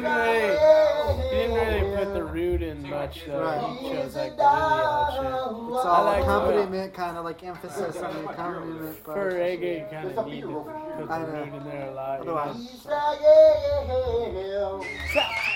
didn't really put the root in much though. Right. He chose like the really odd shit. It's all accompaniment, kind of like emphasis on the accompaniment. But For reggae, you kind of need to put the root in there a lot. otherwise. You know?